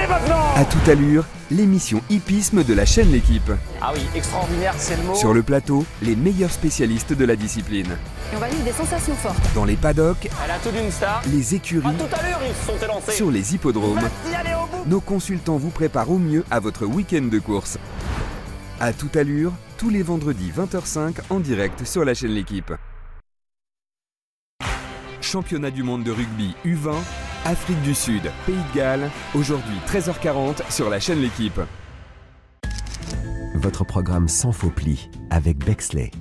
maintenant. À toute allure, l'émission hippisme de la chaîne L'Équipe. Ah oui, extraordinaire, c'est le mot. Sur le plateau, les meilleurs spécialistes de la discipline. Et on va vivre des sensations fortes. Dans les paddocks, Elle a tout d'une star. les écuries, À toute allure, ils se sont élancés. sur les hippodromes, Y aller au bout. nos consultants vous préparent au mieux à votre week-end de course. À toute allure, tous les vendredis 20h05 en direct sur la chaîne L'Équipe. Championnat du monde de rugby U20, Afrique du Sud, Pays de Galles, aujourd'hui 13h40 sur la chaîne L'Équipe. Votre programme sans faux plis avec Bexley.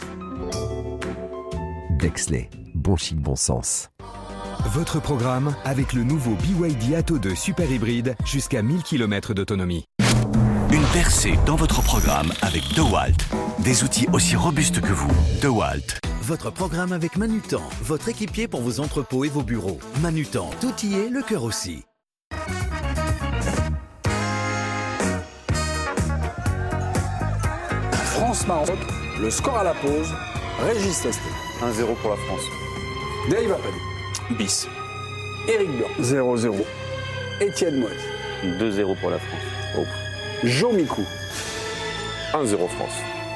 Bexley, bon chic, bon sens. Votre programme avec le nouveau BYD Atto 2 Super Hybride jusqu'à 1000 km d'autonomie. Une percée dans votre programme avec DeWalt. Des outils aussi robustes que vous. DeWalt. Votre programme avec Manutan, votre équipier pour vos entrepôts et vos bureaux. Manutan, tout y est, le cœur aussi. France-Maroc, le score à la pause, Régis Testé. 1-0 pour la France. Dave Apadi. Bis. Éric Blanc. 0-0. Étienne Moët. 2-0 pour la France. Jo Mikou. 1-0 France.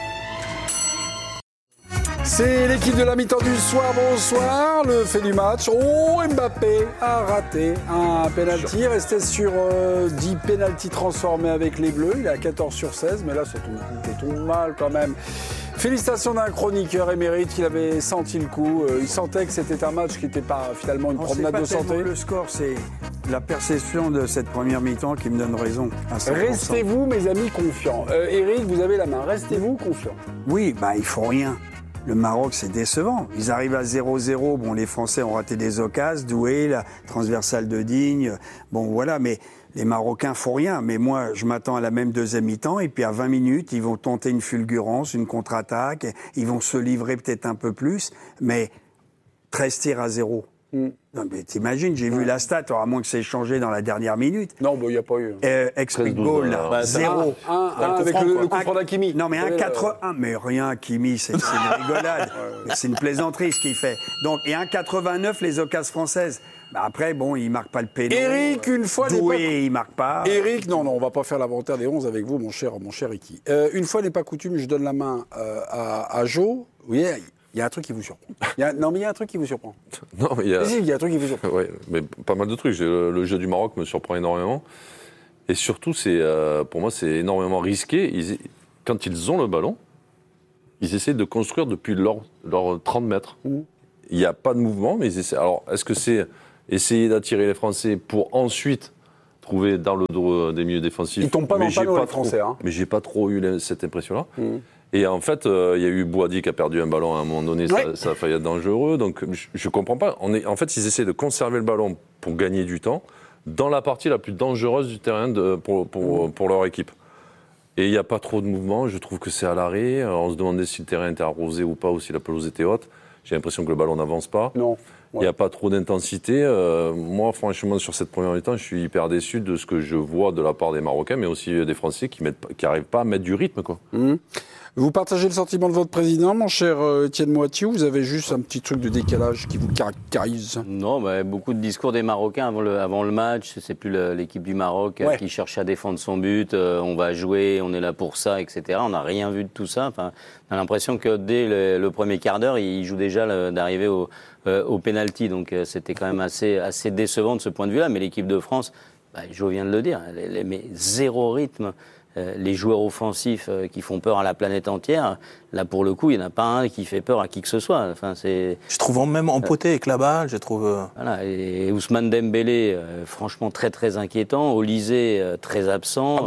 C'est l'équipe de la mi-temps du soir. Bonsoir. Le fait du match. Oh, Mbappé a raté un penalty. Resté sur 10 penalties transformés avec les Bleus. Il est à 14 sur 16. Mais là, ça tombe mal quand même. Félicitations d'un chroniqueur émérite qui avait senti le coup. Il sentait que c'était un match qui n'était pas finalement une promenade de santé. Le score, c'est la perception de cette première mi-temps qui me donne raison. À 100%. Restez-vous, mes amis, confiants. Eric, vous avez la main. Restez-vous confiants. Oui, il faut rien. Le Maroc, c'est décevant. Ils arrivent à 0-0. Bon, les Français ont raté des occasions. Doué, la transversale de Digne. Bon, voilà, mais les Marocains font rien. Mais moi, je m'attends à la même deuxième mi-temps. Et puis à 20 minutes, ils vont tenter une fulgurance, une contre-attaque. Ils vont se livrer peut-être un peu plus. Mais 13 tirs à 0. Non, mais t'imagines, j'ai vu la stat, à moins que ça ait changé dans la dernière minute. Non, il n'y a pas eu. Expect goal, là, 0. Avec le coup franc d'Hakimi. Non, mais 1,81. Mais rien, Hakimi, c'est une rigolade. C'est une plaisanterie ce qu'il fait. Donc, et 1,89 les occasions françaises. Après, bon, il ne marque pas le péno. Eric, une fois Doué, il ne marque pas. Eric, non, on ne va pas faire l'inventaire des 11 avec vous, mon cher Ricky. Une fois n'est pas coutume, je donne la main à Jo. Oui, il y a un truc qui vous surprend. Il y a un truc qui vous surprend. Non, mais il y a un truc qui vous surprend. Ouais, mais pas mal de trucs. Le jeu du Maroc me surprend énormément. Et surtout, pour moi, c'est énormément risqué. Quand ils ont le ballon, ils essaient de construire depuis leurs 30 mètres. Il n'y a pas de mouvement, mais ils essaient. Alors, est-ce que c'est essayer d'attirer les Français pour ensuite trouver dans le dos des milieux défensifs? Ils ne tombent pas dans le panneau, les Français. Mais j'ai pas trop eu cette impression-là. Et en fait, il y a eu Bouhaddi qui a perdu un ballon à un moment donné, ça a failli être dangereux. Donc, je comprends pas. En fait, ils essaient de conserver le ballon pour gagner du temps dans la partie la plus dangereuse du terrain pour leur équipe. Et il n'y a pas trop de mouvement. Je trouve que c'est à l'arrêt. On se demandait si le terrain était arrosé ou pas, ou si la pelouse était haute. J'ai l'impression que le ballon n'avance pas. Non. Il n'y a pas trop d'intensité. Moi, franchement, sur cette première mi-temps, je suis hyper déçu de ce que je vois de la part des Marocains, mais aussi des Français qui n'arrivent pas à mettre du rythme, quoi. Vous partagez le sentiment de votre président, mon cher Étienne Moatiou, ou vous avez juste un petit truc de décalage qui vous caractérise? Non, beaucoup de discours des Marocains avant le match. C'est plus l'équipe du Maroc qui cherche à défendre son but. On va jouer, on est là pour ça, etc. On n'a rien vu de tout ça. Enfin, on a l'impression que dès le premier quart d'heure, ils jouent déjà d'arriver au pénalty. Donc c'était quand même assez décevant de ce point de vue-là. Mais l'équipe de France, Jo vient de le dire, mais zéro rythme. Les joueurs offensifs qui font peur à la planète entière, là pour le coup, il n'y en a pas un qui fait peur à qui que ce soit. Enfin, je trouve même empoté avec la balle, je trouve. Voilà, et Ousmane Dembélé, franchement très très inquiétant. Olysée, très absent.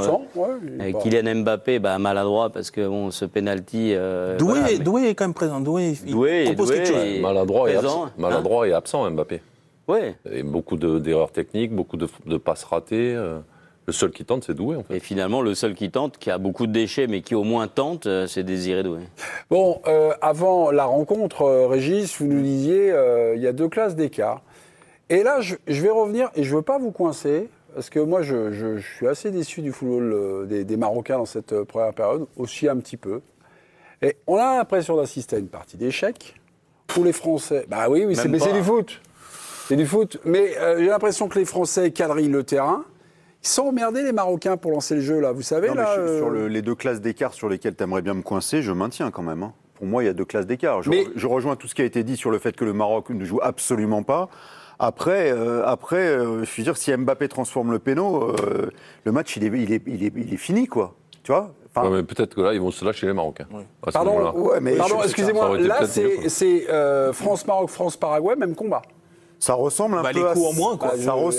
Kylian Mbappé, maladroit parce que ce penalty. Doué est quand même présent. Doué propose quelque chose. Maladroit et absent, Mbappé. Oui. Et beaucoup d'erreurs techniques, beaucoup de passes ratées. Le seul qui tente, c'est Doué, en fait. Et finalement, le seul qui tente, qui a beaucoup de déchets, mais qui au moins tente, c'est Désiré Doué. Bon, avant la rencontre, Régis, vous nous disiez, il y a 2 classes d'écart. Et là, je vais revenir, et je ne veux pas vous coincer, parce que moi, je suis assez déçu du football des Marocains dans cette première période, aussi un petit peu. Et on a l'impression d'assister à une partie d'échecs, où les Français... Oui, c'est du foot. C'est du foot. Mais j'ai l'impression que les Français quadrillent le terrain. Ils sont emmerdés, les Marocains, pour lancer le jeu, là. Vous savez, Non, là. mais sur les 2 classes d'écart sur lesquelles tu aimerais bien me coincer, je maintiens quand même. Hein. Pour moi, il y a 2 classes d'écart. Je rejoins tout ce qui a été dit sur le fait que le Maroc ne joue absolument pas. Après, je veux dire, si Mbappé transforme le péno, le match, il est fini, quoi. Tu vois. Ouais, mais peut-être que là, ils vont se lâcher les Marocains. Oui. Pardon, excusez-moi, là, c'est France-Maroc, France-Paraguay, même combat. Ça ressemble un peu à ça.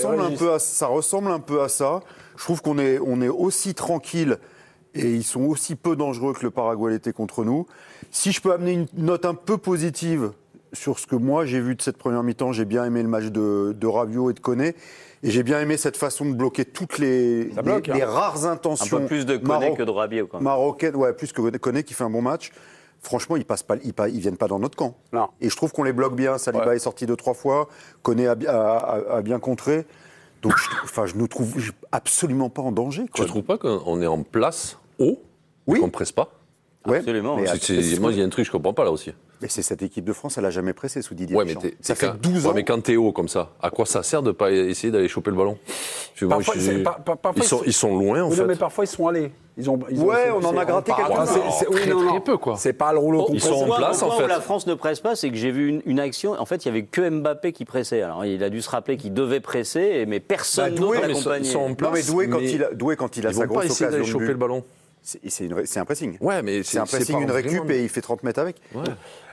Ça ressemble un peu à ça. Je trouve qu'on est aussi tranquille et ils sont aussi peu dangereux que le Paraguay l'était contre nous. Si je peux amener une note un peu positive sur ce que moi j'ai vu de cette première mi-temps, j'ai bien aimé le match de Rabiot et de Koné. Et j'ai bien aimé cette façon de bloquer toutes les rares intentions. Un peu plus de Koné que de Rabiot, quand même. Marocaine, ouais, plus que Koné qui fait un bon match. Franchement, ils viennent pas dans notre camp. Non. Et je trouve qu'on les bloque bien. Saliba est sorti 2-3 fois. Koné a bien contré. Donc, je nous trouve absolument pas en danger. Tu ne trouves pas qu'on est en place haut, qu'on ne presse pas? Absolument. Moi, il y a un truc que je ne comprends pas là aussi. Mais c'est cette équipe de France, elle n'a jamais pressé sous Didier Deschamps. Ça fait 12 ans. Mais quand t'es haut comme ça, à quoi ça sert de ne pas essayer d'aller choper le ballon? Parfois, ils sont loin, en fait. Non, mais parfois, ils sont allés. On en a gratté quelques-uns. Très peu, quoi. C'est pas le rouleau compresseur. Ils sont en place, en fait. Où la France ne presse pas, c'est que j'ai vu une action. En fait, il n'y avait que Mbappé qui pressait. Alors, il a dû se rappeler qu'il devait presser, mais personne d'autre l'accompagnait. Ils sont en place. Non, mais Doué, quand il a sa grosse occasion d'aller choper le ballon. C'est un pressing. Ouais, mais c'est un pressing, une récup et il fait 30 mètres avec. Ouais.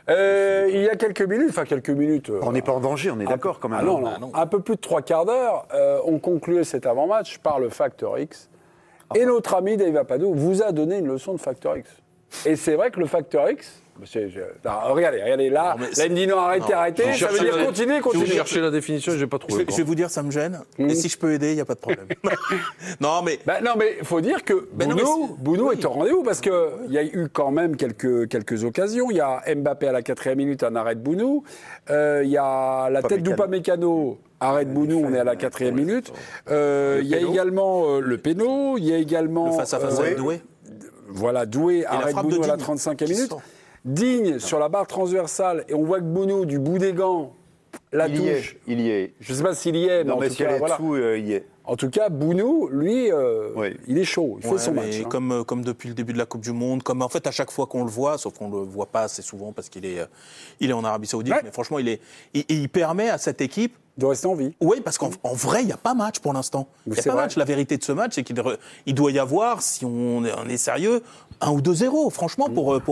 Il y a quelques minutes. On n'est pas en danger, on est d'accord quand même. Ah non. Un peu plus de 3/4 d'heure, on concluait cet avant-match par le Factor X. Et notre ami Dave Apadou vous a donné une leçon de Factor X. Et c'est vrai que le Factor X... Regardez, là, il me dit non, arrêtez, ça veut dire continuez. Si vous cherchez la définition, je n'ai pas trouvé. Je vais vous dire, ça me gêne. Et si je peux aider, il n'y a pas de problème. Non, mais il faut dire que Bounou est au rendez-vous parce qu'il y a eu quand même quelques occasions. Il y a Mbappé à la 4e minute, un arrêt de Bounou. Il y a la tête d'Upamecano. Arrêt de Bounou, on est à la 4e minute. Il y a également le péno. Il y a également... Le face-à-face avec Doué. Voilà, Doué, arrêt de Bounou à la 35e minute. Digne sur la barre transversale, et on voit que Bounou, du bout des gants, touche. Il y est. Je ne sais pas s'il y est, mais en tout cas, voilà. Il y est. En tout cas, Bounou, lui, il est chaud, il fait son match. Comme depuis le début de la Coupe du Monde, comme en fait à chaque fois qu'on le voit, sauf qu'on ne le voit pas assez souvent parce qu'il est en Arabie Saoudite, mais franchement, il permet à cette équipe de rester en vie. Oui, parce qu'en vrai, il n'y a pas match pour l'instant. Il n'y a pas match. La vérité de ce match, c'est qu'il doit y avoir, si on est sérieux, 1 ou 2-0, franchement,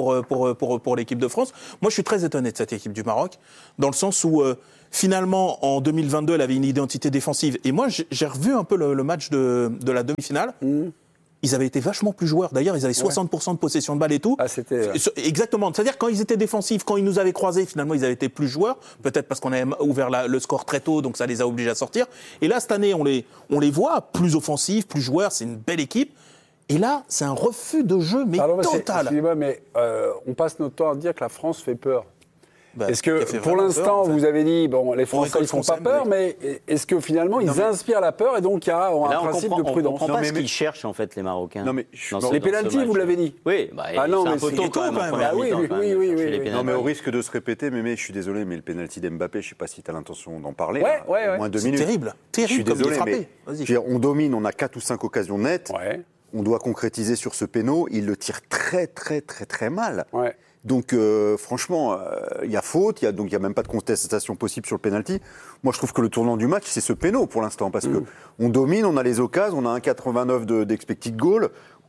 pour l'équipe de France. Moi, je suis très étonné de cette équipe du Maroc, dans le sens où, finalement, en 2022, elle avait une identité défensive. Et moi, j'ai revu un peu le match de la demi-finale. Ils avaient été vachement plus joueurs. D'ailleurs, ils avaient 60% de possession de balle et tout. Exactement. C'est-à-dire, quand ils étaient défensifs, quand ils nous avaient croisés, finalement, ils avaient été plus joueurs. Peut-être parce qu'on avait ouvert le score très tôt, donc ça les a obligés à sortir. Et là, cette année, on les voit plus offensifs, plus joueurs. C'est une belle équipe. Et là, c'est un refus de jeu, mais total. Excusez-moi, mais on passe notre temps à dire que la France fait peur. Est-ce que, pour l'instant, vous avez dit, les Français ne font pas peur, mais est-ce que finalement, ils inspirent la peur et donc il y a un principe de prudence? On ne comprend pas ce qu'ils cherchent, en fait, les Marocains. Les pénaltys, vous l'avez dit. Oui, c'est un peu tôt quand même. Oui. Non, mais au risque de se répéter, mais je suis désolé, mais le pénalty d'Mbappé, je ne sais pas si tu as l'intention d'en parler. Moins 2 minutes. C'est terrible. Je suis désolé, mais on domine, on a 4 ou 5 occasions nettes. On doit concrétiser sur ce péno. Il le tire très, très, très, très mal. Donc, franchement, il y a faute, donc il n'y a même pas de contestation possible sur le pénalty. Moi, je trouve que le tournant du match, c'est ce péno pour l'instant, parce qu'on domine, on a les occasions, on a un 89 d'expected goal,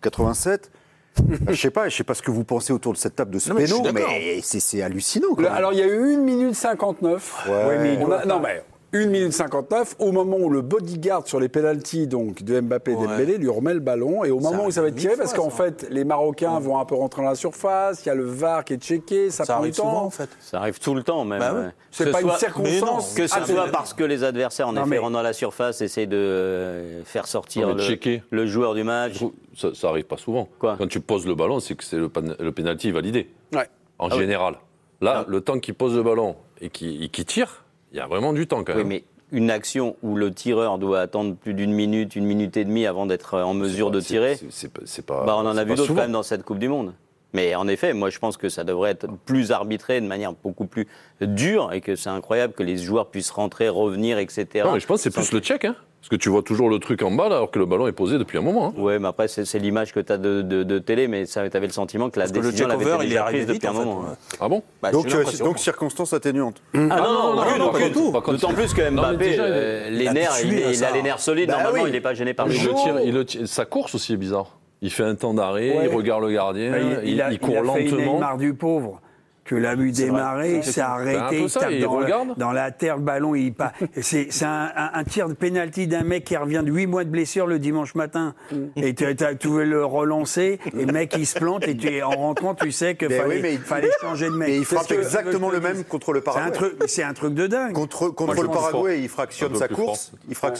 87. Je sais pas ce que vous pensez autour de cette table de ce péno, mais c'est hallucinant. Alors, il y a eu 1 minute 59. Non, mais 1 minute 59, au moment où le bodyguard sur les pénaltys donc de Mbappé et Dembélé lui remet le ballon, et au moment où ça va être tiré, parce qu'en fait, les Marocains vont un peu rentrer dans la surface, il y a le VAR qui est checké, ça prend du temps. Souvent, en fait. Ça arrive tout le temps, même. C'est pas une circonstance. Que ce soit parce que les adversaires, en effet, rentrent dans la surface, essayent de faire sortir le joueur du match. Ça arrive pas souvent. Quand tu poses le ballon, c'est que c'est le pénalty validé. En général. Là, le temps qu'il pose le ballon et qu'il tire, il y a vraiment du temps quand même. Oui, mais une action où le tireur doit attendre plus d'1 minute, 1 minute et demie avant d'être en mesure de tirer, on en a vu d'autres quand même dans cette Coupe du Monde. Mais en effet, moi je pense que ça devrait être plus arbitré de manière beaucoup plus dure et que c'est incroyable que les joueurs puissent rentrer, revenir, etc. Non, mais je pense que c'est plus le check. Parce que tu vois toujours le truc en bas, là, alors que le ballon est posé depuis un moment. Hein. Ouais, mais après, c'est l'image que tu as de télé, mais tu avais le sentiment que la décision avait été déjà prise depuis un moment. Ah bon? Donc, circonstance atténuante. Ah non, pas du tout. D'autant plus que Mbappé, les nerfs, il a les nerfs solides. Normalement, il n'est pas gêné par le jeu. Sa course aussi est bizarre. Il fait un temps d'arrêt, il regarde le gardien, il court lentement. Il a fait une Neymar du pauvre. Que l'a vu démarrer, il s'est arrêté, il tape dans la terre, le ballon, il part. C'est un tir de pénalty d'un mec qui revient de 8 mois de blessure le dimanche matin. Et tu veux le relancer, et le mec il se plante, et en rentrant, tu sais qu'il fallait changer de mec. Mais il frappe exactement le même contre le Paraguay. C'est un truc de dingue. Contre le Paraguay, il fractionne sa course.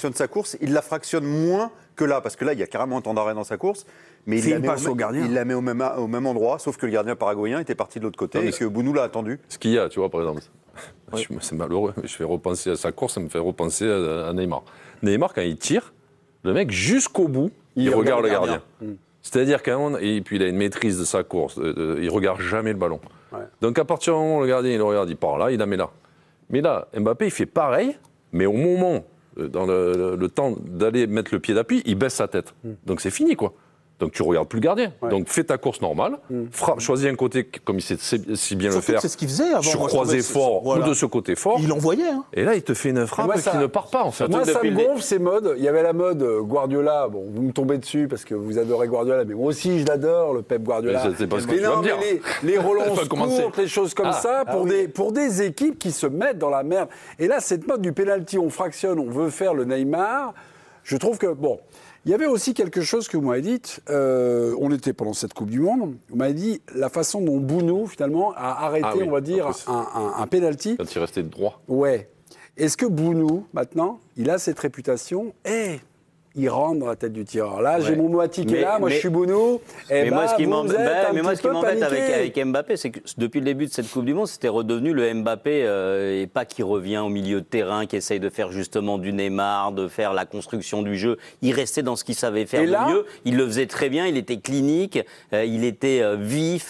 Il la fractionne moins que là, parce que là, il y a carrément un temps d'arrêt dans sa course. Mais il la met au même endroit, sauf que le gardien paraguayen était parti de l'autre côté et que Bounou l'a attendu. Ce qu'il y a, tu vois, par exemple, c'est malheureux, je fais repenser à sa course, ça me fait repenser à Neymar. Neymar, quand il tire, le mec, jusqu'au bout, il regarde le gardien. C'est-à-dire et puis il a une maîtrise de sa course, il regarde jamais le ballon. Ouais. Donc à partir du moment où le gardien, il le regarde, il part là, il la met là. Mais là, Mbappé, il fait pareil, mais au moment, dans le temps d'aller mettre le pied d'appui, il baisse sa tête. Donc c'est fini, quoi. Donc tu regardes plus le gardien. Ouais. Donc fais ta course normale, choisis un côté comme il sait si bien le faire. C'est ce qu'il faisait avant. Sur croisé fort ou de ce côté fort. Il envoyait. Hein. Et là, il te fait une frappe qui ne part pas en fait. Moi, ça me gonfle ces modes. Il y avait la mode Guardiola. Bon, vous me tombez dessus parce que vous adorez Guardiola, mais moi aussi je l'adore, le Pep Guardiola. C'est pas ce que tu vas me dire. Les relances courtes, les choses comme ça, pour des équipes qui se mettent dans la merde. Et là, cette mode du penalty, on fractionne, on veut faire le Neymar. Je trouve que bon. Il y avait aussi quelque chose que vous m'avez dit, on était pendant cette Coupe du Monde, vous m'avez dit la façon dont Bounou, finalement, a arrêté, on va dire, un penalty. Quand il restait droit. Ouais. Est-ce que Bounou, maintenant, il a cette réputation il rentre dans la tête du tireur. Là, j'ai mon Moati qui est là, moi je suis Bounou. Mais moi, ce qui m'embête avec Mbappé, c'est que depuis le début de cette Coupe du Monde, c'était redevenu le Mbappé, et pas qui revient au milieu de terrain, qui essaye de faire justement du Neymar, de faire la construction du jeu. Il restait dans ce qu'il savait faire de mieux. Il le faisait très bien, il était clinique, il était vif,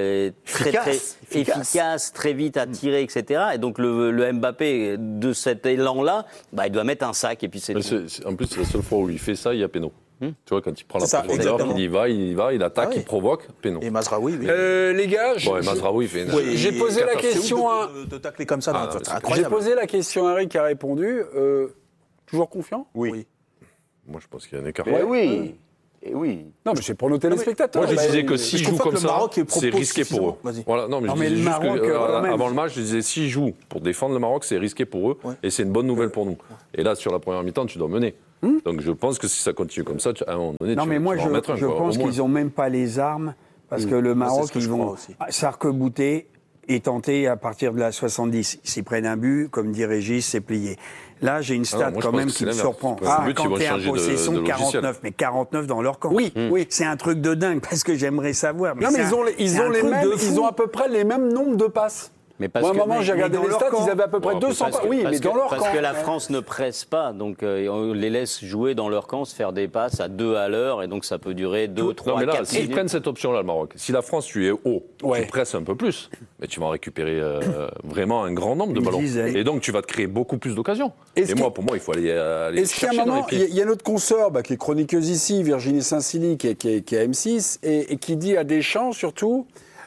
très efficace, très vite à tirer, etc. Et donc le Mbappé de cet élan-là, il doit mettre un sac et puis c'est tout. En plus, c'est la seule fois où il fait ça, il y a péno. Tu vois, quand il prend la profondeur, il y va, il attaque, il provoque, péno. Et Mazraoui, oui. Les gars, Mazraoui fait j'ai posé la question à... de tacler comme ça, j'ai posé la question à Eric qui a répondu. Toujours confiant? Oui. Moi, je pense qu'il y a un écart. Oui. Et oui. Non, mais c'est pour nos téléspectateurs. Moi, je disais que s'ils jouent comme ça, c'est risqué pour eux. Voilà. Non, mais je disais juste avant le match, je disais s'ils jouent pour défendre le Maroc, c'est risqué pour eux et c'est une bonne nouvelle pour nous. Et là, sur la première mi-temps, tu dois mener. Donc, je pense que si ça continue comme ça, à un moment donné, non, mais moi, je pense qu'ils n'ont même pas les armes parce que le Maroc, ils vont s'arc-bouter et tenter à partir de la 70. S'ils prennent un but, comme dit Régis, c'est plié. Là, j'ai une stat quand même qui me surprend. Quand t'es en possession, 49, mais 49 dans leur camp. Oui. C'est un truc de dingue parce que j'aimerais savoir. Mais non, mais ils ont à peu près les mêmes nombres de passes. Mais moi, à un moment, j'ai regardé les stats, ils avaient à peu près 200 passes. Oui, mais dans leur camp. Parce que la France ne presse pas, donc on les laisse jouer dans leur camp, se faire des passes à 2 à l'heure, et donc ça peut durer 2, 3, 4 minutes. Non, mais là, s'ils prennent cette option-là, le Maroc, si la France, tu es haut, tu presses un peu plus, mais tu vas en récupérer vraiment un grand nombre de ballons. Et donc, tu vas te créer beaucoup plus d'occasions. Et pour moi, il faut aller chercher dans les pieds. Il y a notre consoeur qui est chroniqueuse ici, Virginie Saint-Silly, qui est à M6, et qui dit à Deschamps, surtout...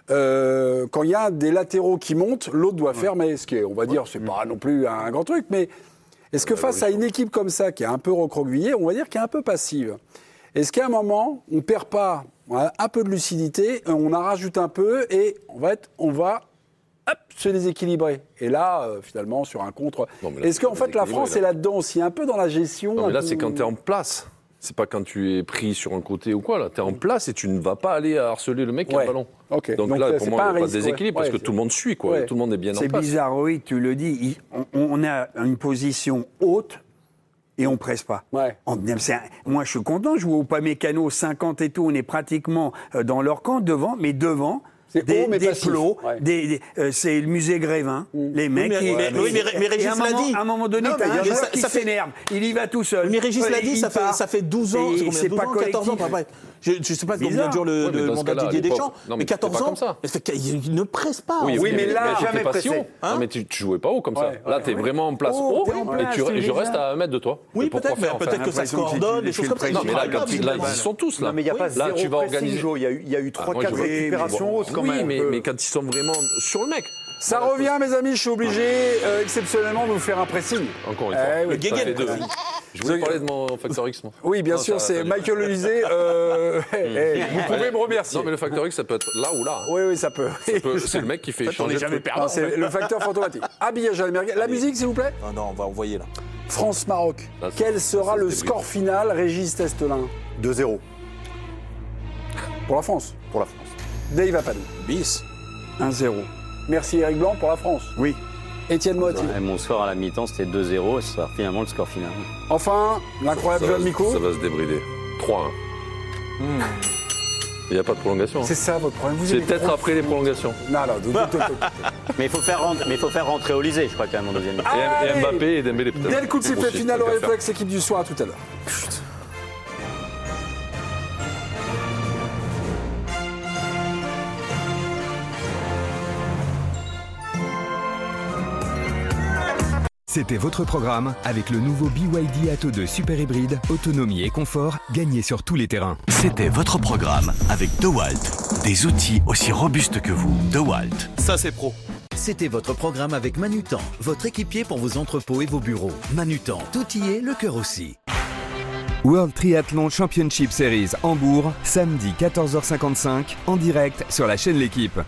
quand il y a des latéraux qui montent, l'autre doit fermer. Ce qui est, on va dire, c'est pas non plus un grand truc, mais est-ce que face à une équipe comme ça, qui est un peu recroquevillée, on va dire qui est un peu passive, est-ce qu'à un moment, on perd pas un peu de lucidité, on en rajoute un peu et on va se déséquilibrer. Et là, finalement, sur un contre... Est-ce qu'en fait, la France est là-dedans aussi, un peu dans la gestion? Non, mais là, c'est quand tu es en place. C'est pas quand tu es pris sur un côté ou quoi, là. Tu es en place et tu ne vas pas aller harceler le mec qui a le ballon. Okay. Donc là, pour moi, il n'y a pas de déséquilibre parce que tout le monde suit, quoi. Tout le monde est bien en place. C'est bizarre, oui, tu le dis. On a une position haute et on ne presse pas. Moi, je suis content, je vois au Upamecano 50 et tout, on est pratiquement dans leur camp, devant, mais devant... haut, mais des passif. plots, Ouais. c'est le musée Grévin. Les mecs. mais Régis l'a dit. À un moment donné, t'as un joueur qui s'énerve. Il y va tout seul. Mais Régis l'a dit, ça fait 12 ans, c'est pas 14 ans. Je ne sais pas combien dure le mandat de Didier Deschamps, mais 14 ans, il ne presse pas. Oui, mais là, jamais pressé. Non, mais tu jouais pas haut comme ça. Là, t'es vraiment en place haut et je reste à 1 mètre de toi. Oui, peut-être que ça se coordonne, des choses comme ça. Non, mais là, ils sont tous là. Mais il n'y a pas zéro tu vas organiser. Il y a eu 3-4 récupérations hautes quand même. Oui, mais quand ils sont vraiment sur le mec. Ça revient, mes amis, je suis obligé exceptionnellement de vous faire un pressing. Encore une fois. Le Guéguel. Je voulais parler de mon Factor X, moi. Oui, bien sûr, c'est Michael Olysée. Vous pouvez me remercier. Non, mais le Factor X, ça peut être là ou là. Oui, ça peut. C'est le mec qui fait changer. C'est le facteur fantomatique. Habillage à l'américaine. La musique, s'il vous plaît. Non, on va envoyer là. France-Maroc. Quel sera le score final, Régis Testelin? 2-0. Pour la France. Pour la France. Dave Apadou. Bis. 1-0. Merci Eric Blanc pour la France. Oui. Étienne Moati. Mon score à la mi-temps, c'était 2-0 et ce sera finalement le score final. Enfin, l'incroyable Joël Micot. Ça va se débrider. 3-1. Il n'y a pas de prolongation. C'est ça votre problème. C'est peut-être après les prolongations. Non. Mais il faut faire rentrer Olysée, je crois, quand même, en deuxième mi-temps. Et Mbappé et Dembélé, peut-être. Dès le coup de sifflet final au réflexe, équipe du soir, à tout à l'heure. C'était votre programme avec le nouveau BYD Atto 2 Super Hybride, autonomie et confort, gagné sur tous les terrains. C'était votre programme avec DeWalt. Des outils aussi robustes que vous. DeWalt. Ça, c'est pro. C'était votre programme avec Manutan, votre équipier pour vos entrepôts et vos bureaux. Manutan, tout y est, le cœur aussi. World Triathlon Championship Series Hambourg, samedi 14h55, en direct sur la chaîne L'Équipe.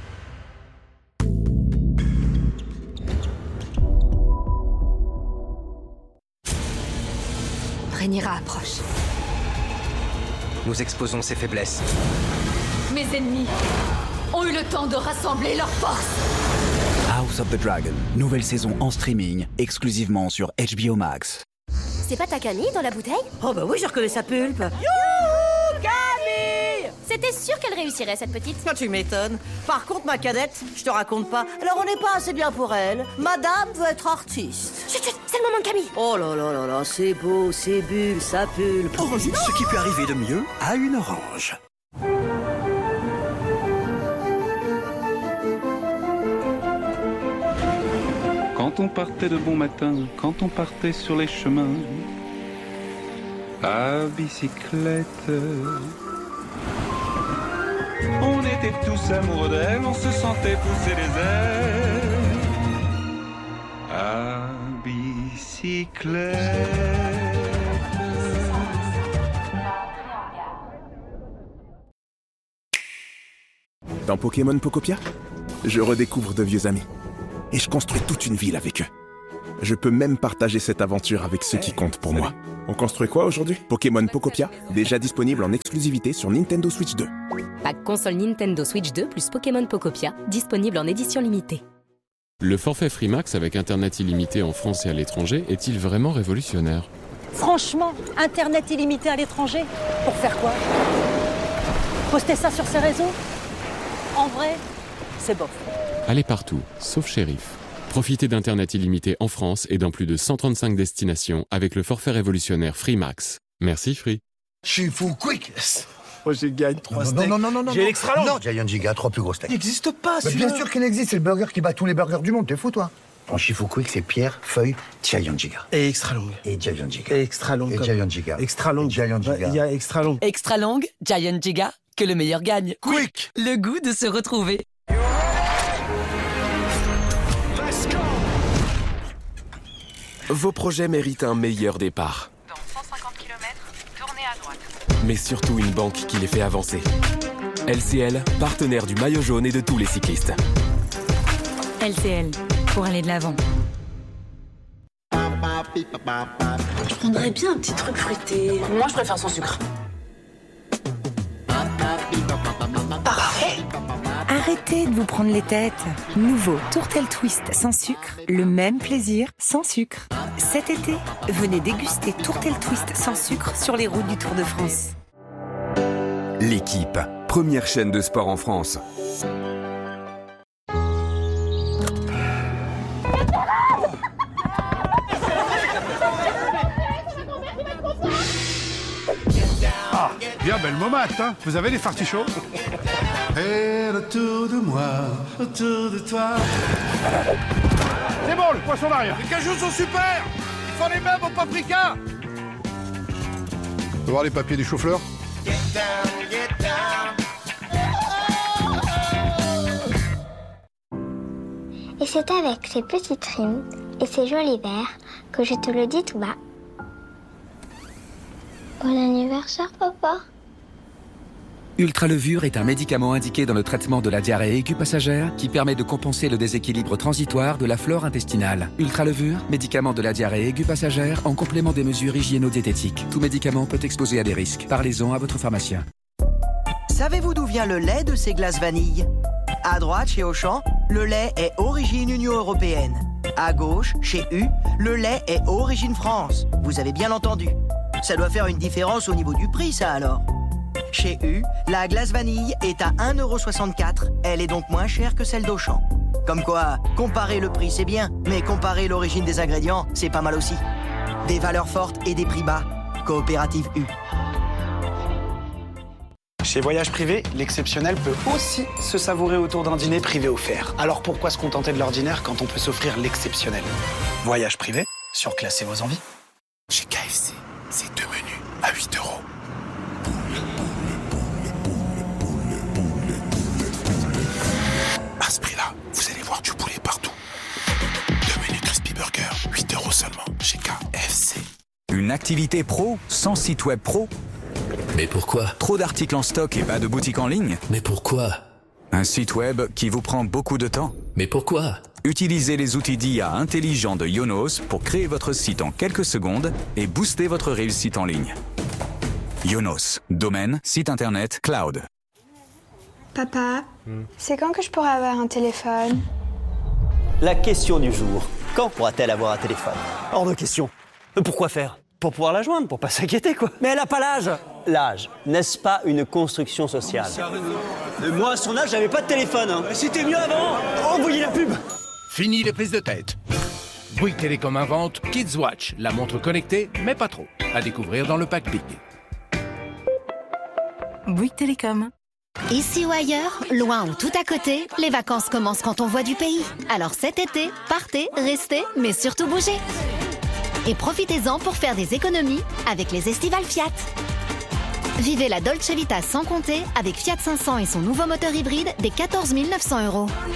Rhaenyra approche. Nous exposons ses faiblesses. Mes ennemis ont eu le temps de rassembler leurs forces. House of the Dragon, nouvelle saison en streaming, exclusivement sur HBO Max. C'est pas ta Camille dans la bouteille? Oh bah oui, je reconnais sa pulpe. Youhou, Camille! C'était sûr qu'elle réussirait, cette petite. Ah, tu m'étonnes. Par contre, ma cadette, je te raconte pas. Alors on n'est pas assez bien pour elle. Madame veut être artiste. Chut, chut, c'est le moment de Camille. Oh là là là là, c'est beau, c'est bulle, ça pulpe. Orange, ce qui peut arriver de mieux à une orange. Quand on partait de bon matin, quand on partait sur les chemins, à bicyclette, on était tous amoureux d'elle, on se sentait pousser les ailes, à bicyclette. Dans Pokémon Pokopia, je redécouvre de vieux amis. Et je construis toute une ville avec eux. Je peux même partager cette aventure avec ceux qui comptent pour moi. On construit quoi aujourd'hui? Pokémon Pokopia, déjà disponible en exclusivité sur Nintendo Switch 2. Pack console Nintendo Switch 2 plus Pokémon Pokopia, disponible en édition limitée. Le forfait Freemax avec Internet illimité en France et à l'étranger est-il vraiment révolutionnaire? Franchement, Internet illimité à l'étranger, pour faire quoi? Poster ça sur ses réseaux? En vrai, c'est bof. Allez partout, sauf shérif. Profitez d'Internet illimité en France et dans plus de 135 destinations avec le forfait révolutionnaire Freemax. Merci Free. Je suis full quick. Moi, j'ai gagné 3 steaks. Non. J'ai l'extra long. Non, Giant Giga, 3 plus gros steaks. Il n'existe pas, celui-là. Bien sûr qu'il existe, c'est le burger qui bat tous les burgers du monde. T'es fou, toi? Ton Shifu Quick, c'est Pierre, Feuille, Giant Giga. Et extra long. Et Giant Giga. Et extra long. Et Giant Giga. Extra long. Giant Giga. Il y a extra long. Extra long, Giant Giga, que le meilleur gagne. Quick! Le goût de se retrouver. Vos projets méritent un meilleur départ. Dans 150 km, tournez à droite. Mais surtout une banque qui les fait avancer. LCL, partenaire du maillot jaune et de tous les cyclistes. LCL, pour aller de l'avant. Je prendrais bien un petit truc fruité. Moi, je préfère sans sucre. Parfait. Arrêtez de vous prendre les têtes. Nouveau Tourtel Twist sans sucre, le même plaisir sans sucre. Cet été, venez déguster Tourtel Twist sans sucre sur les routes du Tour de France. L'Équipe, première chaîne de sport en France. Ah, bien belle momate, hein. Vous avez des fartichauds? Et autour de moi, autour de toi. C'est bon, le poisson n'a rien. Les cajous sont super. Ils font les mêmes au paprika. On va voir les papiers du chou-fleur. Et c'est avec ces petites rimes et ces jolis vers que je te le dis tout bas. Bon anniversaire, papa. Ultralevure est un médicament indiqué dans le traitement de la diarrhée aiguë passagère qui permet de compenser le déséquilibre transitoire de la flore intestinale. Ultralevure, médicament de la diarrhée aiguë passagère en complément des mesures hygiéno-diététiques. Tout médicament peut exposer à des risques. Parlez-en à votre pharmacien. Savez-vous d'où vient le lait de ces glaces vanille? À droite, chez Auchan, le lait est origine Union européenne. À gauche, chez U, le lait est origine France. Vous avez bien entendu. Ça doit faire une différence au niveau du prix, ça alors. Chez U, la glace vanille est à 1,64 €. Elle est donc moins chère que celle d'Auchan. Comme quoi, comparer le prix c'est bien, mais comparer l'origine des ingrédients, c'est pas mal aussi. Des valeurs fortes et des prix bas. Coopérative U. Chez Voyage Privé, l'exceptionnel peut aussi se savourer autour d'un dîner privé offert. Alors pourquoi se contenter de l'ordinaire quand on peut s'offrir l'exceptionnel? Voyage Privé, surclassez vos envies. Chez KFC, c'est 2 menus à 8 €. À ce prix-là, vous allez voir du poulet partout. 2 menus Crispy Burger, 8 € seulement, chez KFC. Une activité pro sans site web pro? Mais pourquoi? Trop d'articles en stock et pas de boutique en ligne? Mais pourquoi? Un site web qui vous prend beaucoup de temps? Mais pourquoi? Utilisez les outils d'IA intelligents de Yonos pour créer votre site en quelques secondes et booster votre réussite en ligne. Yonos, domaine, site internet, cloud. Papa, c'est quand que je pourrai avoir un téléphone? La question du jour. Quand pourra-t-elle avoir un téléphone? Hors de question. Pourquoi faire? Pour pouvoir la joindre, pour pas s'inquiéter, quoi. Mais elle a pas l'âge. L'âge, n'est-ce pas une construction sociale? Moi, à son âge, j'avais pas de téléphone. Hein. C'était mieux avant. Envoyez la pub. Fini les prises de tête. Bouygues Télécom invente Kids Watch, la montre connectée, mais pas trop. À découvrir dans le pack Big. Bouygues Télécom. Ici ou ailleurs, loin ou tout à côté, les vacances commencent quand on voit du pays. Alors cet été, partez, restez, mais surtout bougez. Et profitez-en pour faire des économies avec les estivales Fiat. Vivez la Dolce Vita sans compter avec Fiat 500 et son nouveau moteur hybride des 14 900 €.